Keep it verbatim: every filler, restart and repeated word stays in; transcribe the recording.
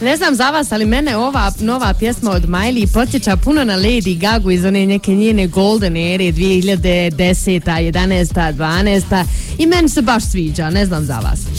Ne znam za vas, ali mene ova nova pjesma od Miley podsjeća puno na Lady Gagu iz one neke njene golden ere dvije hiljade deseta, jedanaesta, dvanaesta i meni se baš sviđa, ne znam za vas.